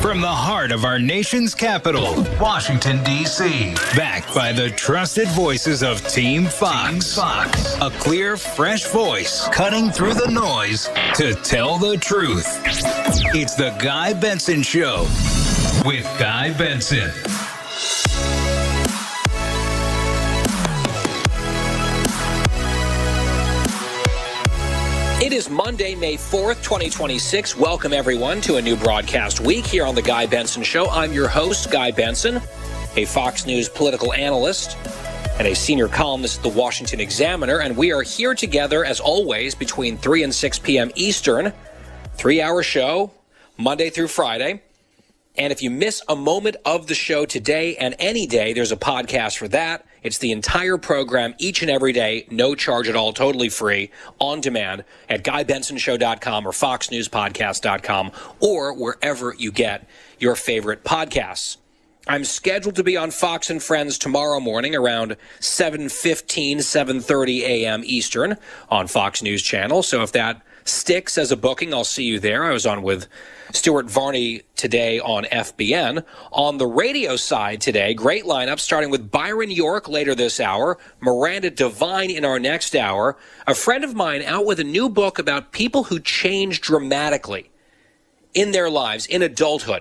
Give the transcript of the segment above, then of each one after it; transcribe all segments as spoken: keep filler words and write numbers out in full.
From the heart of our nation's capital, Washington, D C Backed by the trusted voices of Team Fox. Team Fox. A clear, fresh voice cutting through the noise to tell the truth. It's the Guy Benson Show with Guy Benson. It is Monday, May fourth, twenty twenty-six. Welcome, everyone, to a new broadcast week here on The Guy Benson Show. I'm your host, Guy Benson, a Fox News political analyst and a senior columnist at the Washington Examiner, and we are here together, as always, between three and six p.m. Eastern, three-hour show, Monday through Friday. And if you miss a moment of the show today and any day, there's a podcast for that. It's the entire program each and every day, no charge at all, totally free, on demand at guy benson show dot com or fox news podcast dot com or wherever you get your favorite podcasts. I'm scheduled to be on Fox and Friends tomorrow morning around seven fifteen, seven thirty a.m. Eastern on Fox News Channel. So if that sticks as a booking, I'll see you there. I was on with Stuart Varney today on F B N. On the radio side today, great lineup, starting with Byron York later this hour, Miranda Devine in our next hour, a friend of mine out with a new book about people who change dramatically in their lives, in adulthood.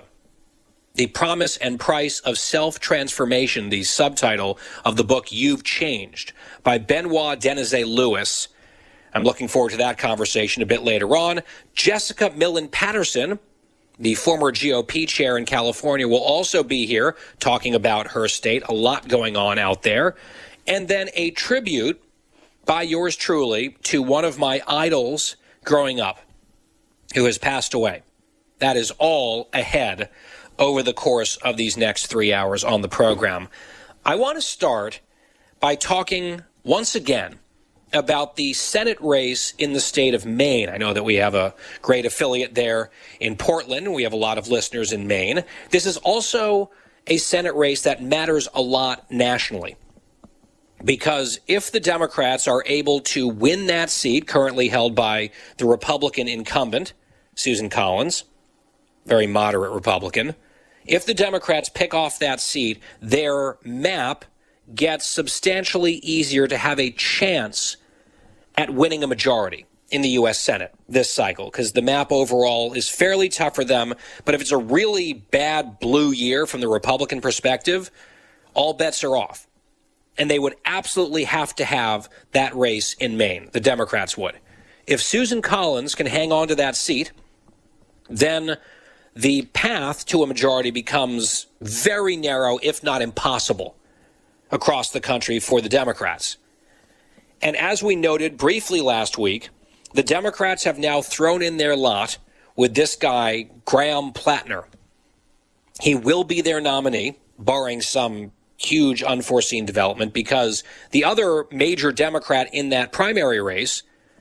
The Promise and Price of Self-Transformation, the subtitle of the book You've Changed, by Benoit Denizet-Lewis. I'm looking forward to that conversation a bit later on. Jessica Millen Patterson, the former G O P chair in California, will also be here talking about her state. A lot going on out there. And then a tribute by yours truly to one of my idols growing up who has passed away. That is all ahead over the course of these next three hours on the program. I want to start by talking once again about the Senate race in the state of Maine. I know that we have a great affiliate there in Portland. We have a lot of listeners in Maine. This is also a Senate race that matters a lot nationally, because if the Democrats are able to win that seat currently held by the Republican incumbent, Susan Collins, very moderate Republican, if the Democrats pick off that seat, their map gets substantially easier to have a chance at winning a majority in the U S Senate this cycle, because the map overall is fairly tough for them. But if it's a really bad blue year from the Republican perspective, all bets are off. And they would absolutely have to have that race in Maine. The Democrats would. If Susan Collins can hang on to that seat, then the path to a majority becomes very narrow, if not impossible, across the country for the Democrats. And as we noted briefly last week, the Democrats have now thrown in their lot with this guy, Graham Plattner. He will be their nominee, barring some huge unforeseen development, because the other major Democrat in that primary race,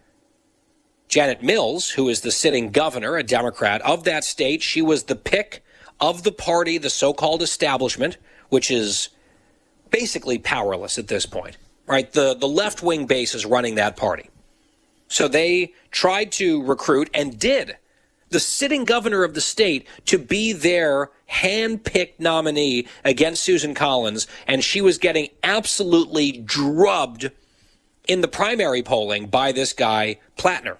Janet Mills, who is the sitting governor, a Democrat of that state, she was the pick of the party, the so-called establishment, which is basically powerless at this point, right? The, the left-wing base is running that party. So they tried to recruit and did the sitting governor of the state to be their hand-picked nominee against Susan Collins, and she was getting absolutely drubbed in the primary polling by this guy, Plattner.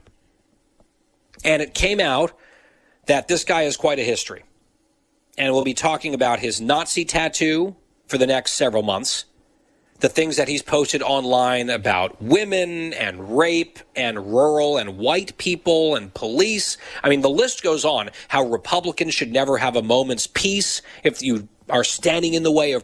And it came out that this guy has quite a history. And we'll be talking about his Nazi tattoo for the next several months, the things that he's posted online about women and rape and rural and white people and police. I mean, the list goes on, how Republicans should never have a moment's peace if you are standing in the way of